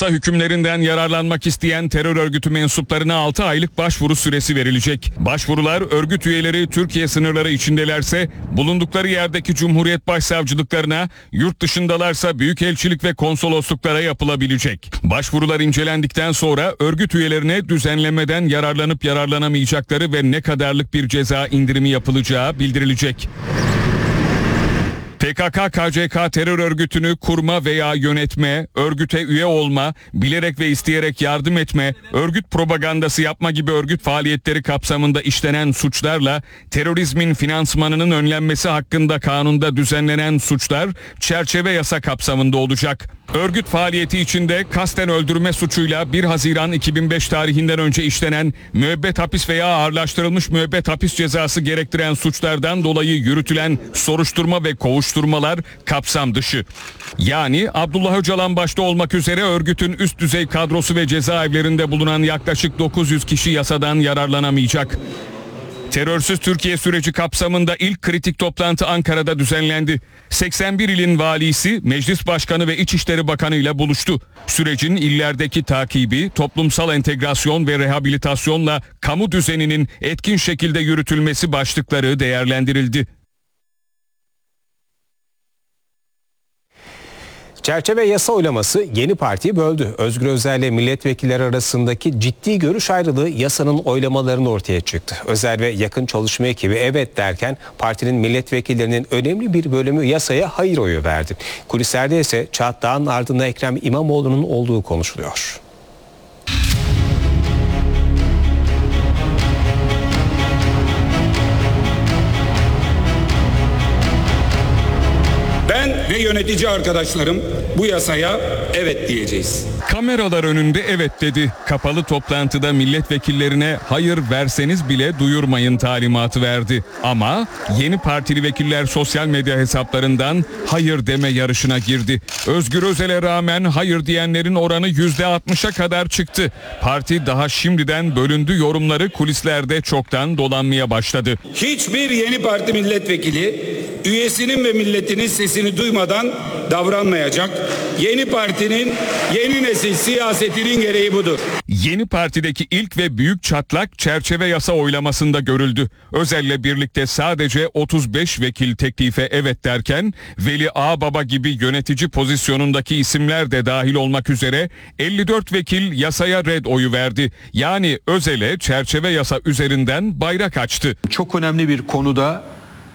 yasa hükümlerinden yararlanmak isteyen terör örgütü mensuplarına 6 aylık başvuru süresi verilecek. Başvurular örgüt üyeleri Türkiye sınırları içindelerse bulundukları yerdeki Cumhuriyet Başsavcılıklarına, yurt dışındalarsa büyükelçilik ve konsolosluklara yapılabilecek. Başvurular incelendikten sonra örgüt üyelerine düzenlemeden yararlanıp yararlanamayacakları ve ne kadarlık bir ceza indirimi yapılacağı bildirilecek. PKK-KCK terör örgütünü kurma veya yönetme, örgüte üye olma, bilerek ve isteyerek yardım etme, örgüt propagandası yapma gibi örgüt faaliyetleri kapsamında işlenen suçlarla terörizmin finansmanının önlenmesi hakkında kanunda düzenlenen suçlar çerçeve yasa kapsamında olacak. Örgüt faaliyeti içinde kasten öldürme suçuyla 1 Haziran 2005 tarihinden önce işlenen müebbet hapis veya ağırlaştırılmış müebbet hapis cezası gerektiren suçlardan dolayı yürütülen soruşturma ve kovuşturmalar kapsam dışı. Yani Abdullah Öcalan başta olmak üzere örgütün üst düzey kadrosu ve cezaevlerinde bulunan yaklaşık 900 kişi yasadan yararlanamayacak. Terörsüz Türkiye süreci kapsamında ilk kritik toplantı Ankara'da düzenlendi. 81 ilin valisi, Meclis Başkanı ve İçişleri Bakanı ile buluştu. Sürecin illerdeki takibi, toplumsal entegrasyon ve rehabilitasyonla kamu düzeninin etkin şekilde yürütülmesi başlıkları değerlendirildi. Çerçeve yasa oylaması yeni partiyi böldü. Özgür Özel ile milletvekilleri arasındaki ciddi görüş ayrılığı yasanın oylamalarını ortaya çıktı. Özel ve yakın çalışma ekibi evet derken partinin milletvekillerinin önemli bir bölümü yasaya hayır oyu verdi. Kulislerde ise çatlağın ardında Ekrem İmamoğlu'nun olduğu konuşuluyor. Ben ve yönetici arkadaşlarım bu yasaya evet diyeceğiz. Kameralar önünde evet dedi. Kapalı toplantıda milletvekillerine hayır verseniz bile duyurmayın talimatı verdi. Ama yeni partili vekiller sosyal medya hesaplarından hayır deme yarışına girdi. Özgür Özel'e rağmen hayır diyenlerin oranı %60'a kadar çıktı. Parti daha şimdiden bölündü yorumları kulislerde çoktan dolanmaya başladı. Hiçbir yeni parti milletvekili üyesinin ve milletinin sesini duymadan davranmayacak. Yeni partinin yeni nesil siyasetinin gereği budur. Yeni partideki ilk ve büyük çatlak çerçeve yasa oylamasında görüldü. Özel'le birlikte sadece 35 vekil teklife evet derken Veli Ağbaba gibi yönetici pozisyonundaki isimler de dahil olmak üzere 54 vekil yasaya red oyu verdi. Yani Özel'e çerçeve yasa üzerinden bayrak açtı. Çok önemli bir konuda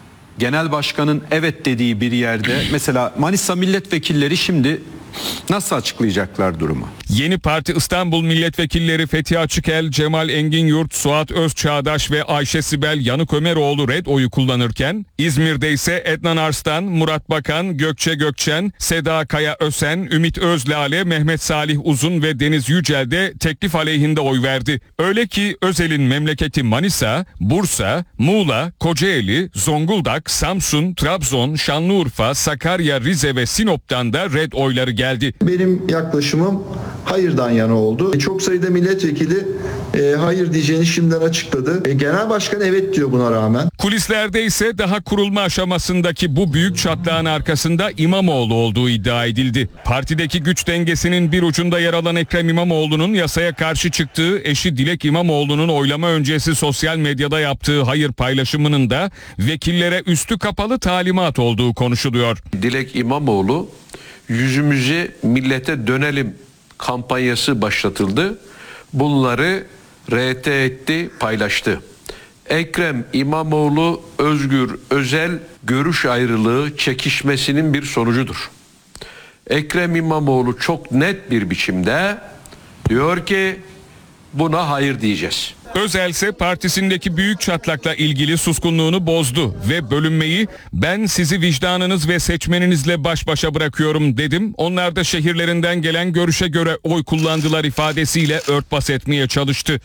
genel başkanın evet dediği bir yerde mesela Manisa milletvekilleri şimdi nasıl açıklayacaklar durumu? Yeni Parti İstanbul milletvekilleri Fethi Açıkel, Cemal Enginyurt, Suat Özçağdaş ve Ayşe Sibel Yanık-Ömeroğlu red oyu kullanırken İzmir'de ise Ednan Arslan, Murat Bakan, Gökçe Gökçen, Seda Kaya Ösen, Ümit Özlale, Mehmet Salih Uzun ve Deniz Yücel de teklif aleyhinde oy verdi. Öyle ki Özel'in memleketi Manisa, Bursa, Muğla, Kocaeli, Zonguldak, Samsun, Trabzon, Şanlıurfa, Sakarya, Rize ve Sinop'tan da red oyları geldi. Benim yaklaşımım hayırdan yana oldu. Çok sayıda milletvekili hayır diyeceğini şimdiden açıkladı. Genel başkan evet diyor buna rağmen. Kulislerde ise daha kurulma aşamasındaki bu büyük çatlağın arkasında İmamoğlu olduğu iddia edildi. Partideki güç dengesinin bir ucunda yer alan Ekrem İmamoğlu'nun yasaya karşı çıktığı, eşi Dilek İmamoğlu'nun oylama öncesi sosyal medyada yaptığı hayır paylaşımının da vekillere üstü kapalı talimat olduğu konuşuluyor. Dilek İmamoğlu yüzümüzü millete dönelim kampanyası başlatıldı. Bunları RT etti, paylaştı. Ekrem İmamoğlu, Özgür Özel görüş ayrılığı çekişmesinin bir sonucudur. Ekrem İmamoğlu çok net bir biçimde diyor ki buna hayır diyeceğiz. Özel ise partisindeki büyük çatlakla ilgili suskunluğunu bozdu ve bölünmeyi "ben sizi vicdanınız ve seçmeninizle baş başa bırakıyorum" dedim. Onlar da şehirlerinden gelen görüşe göre oy kullandılar ifadesiyle örtbas etmeye çalıştı.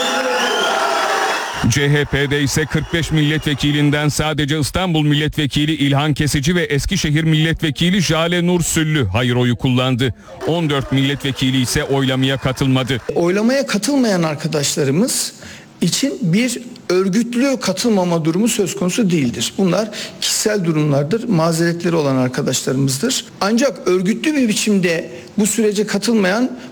CHP'de ise 45 milletvekilinden sadece İstanbul Milletvekili İlhan Kesici ve Eskişehir Milletvekili Jale Nur Süllü hayır oyu kullandı. 14 milletvekili ise oylamaya katılmadı. Oylamaya katılmayan arkadaşlarımız için bir örgütlü katılmama durumu söz konusu değildir. Bunlar kişisel durumlardır, mazeretleri olan arkadaşlarımızdır. Ancak örgütlü bir biçimde bu sürece katılmayan